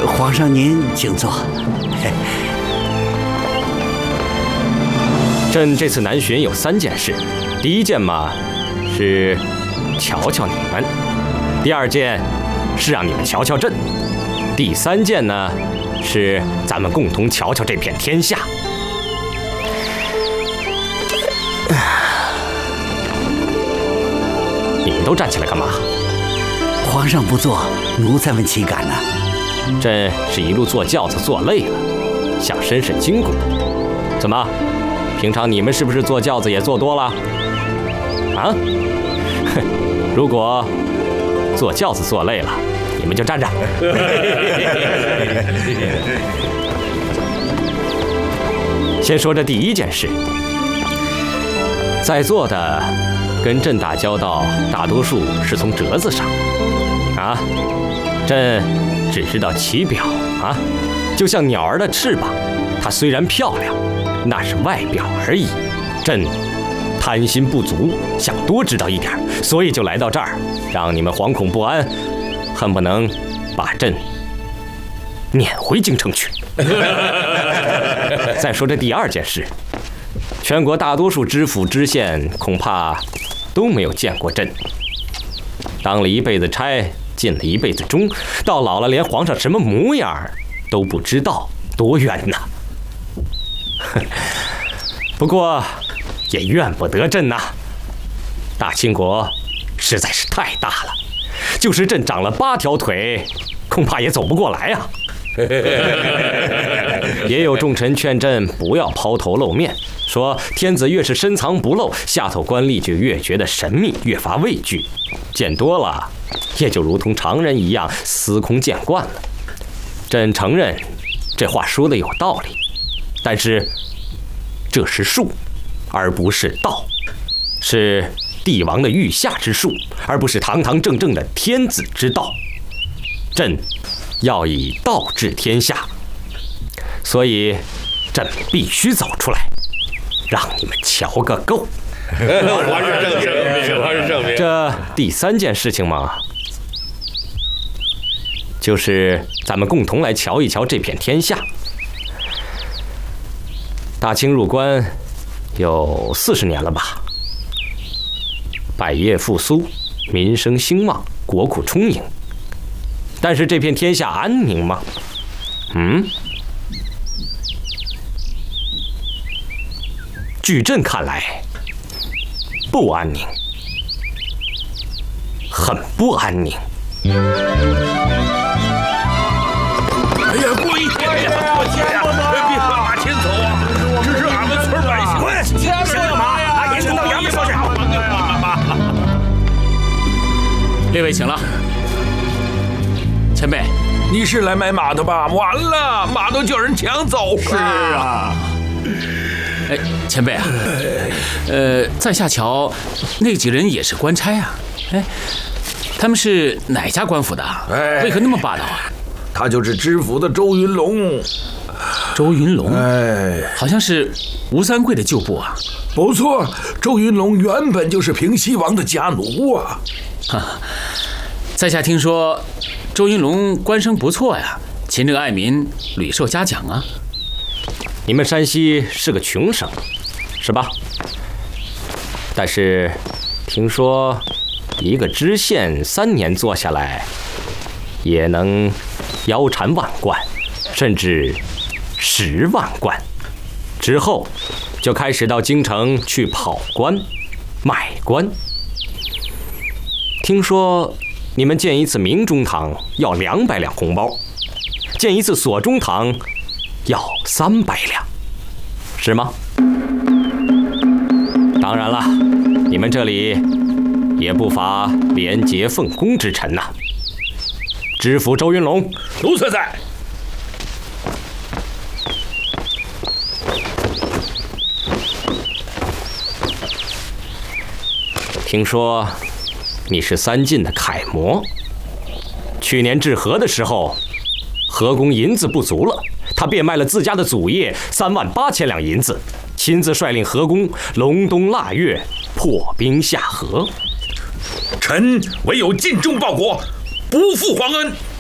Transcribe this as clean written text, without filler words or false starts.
皇上您请坐。 朕这次南巡有3件事，第一件嘛是瞧瞧你们，第2件是让你们瞧瞧朕，第3件呢是咱们共同瞧瞧这片天下。你们都站起来干嘛？ 皇上不坐，奴才们岂敢呢？ 朕是一路坐轿子坐累了，想伸伸筋骨。怎么？平常你们是不是坐轿子也坐多了？啊？如果坐轿子坐累了，你们就站着。先说这第1件事，在座的跟朕打交道，大多数是从折子上。啊，朕只知道其表啊，就像鸟儿的翅膀，它虽然漂亮，那是外表而已。朕贪心不足，想多知道一点，所以就来到这儿，让你们惶恐不安，恨不能把朕撵回京城去。再说这第2件事，全国大多数知府知县恐怕都没有见过朕，当了一辈子差，进了一辈子中，到老了连皇上什么模样都不知道，多冤呐！不过也怨不得朕呐，大清国实在是太大了，就是朕长了8条腿，恐怕也走不过来啊。也有重臣劝朕不要抛头露面，说天子越是深藏不露，下头官吏就越觉得神秘，越发畏惧，见多了也就如同常人一样司空见惯了。朕承认这话说的有道理，但是这是术而不是道，是帝王的御下之术，而不是堂堂正正的天子之道。朕要以道治天下，所以朕必须走出来，让你们瞧个够。 皇上圣明，皇上圣明。 这第3件事情嘛，就是咱们共同来瞧一瞧这片天下。大清入关有40年了吧，百业复苏，民生兴旺，国库充盈。但是这片天下安宁吗？据朕看来，不安宁，很不安宁。 哎呀，过一天呀，别马前走啊！这是俺们村百姓。 滚！想干嘛？把严嵩到衙门说去。 列位请了。前辈， 你是来买马的吧？完了，马都叫人抢走了。 是啊。 哎，前辈啊，在下瞧那几人也是官差啊。哎，他们是哪家官府的？为何那么霸道啊？ 他就是知府的周云龙。 周云龙，好像是吴三桂的旧部啊。 不错，周云龙原本就是平西王的家奴啊。 在下听说周云龙官声不错呀，勤政爱民，屡受嘉奖啊。 你们山西是个穷省，是吧？但是听说一个知县3年做下来，也能腰缠万贯，甚至10万贯。之后就开始到京城去跑官、买官。听说你们建一次明中堂要200两红包，建一次锁中堂要300两，是吗？当然了，你们这里也不乏廉洁奉公之臣呐。知府周云龙， 奴才在。 听说你是3晋的楷模，去年治河的时候，河工银子不足了，他变卖了自家的祖业3万8千两银子，亲自率领河工隆冬腊月破冰下河。 臣唯有尽忠报国，不负皇恩。